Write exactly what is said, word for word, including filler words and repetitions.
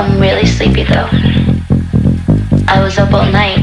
I'm really sleepy though. I was up all night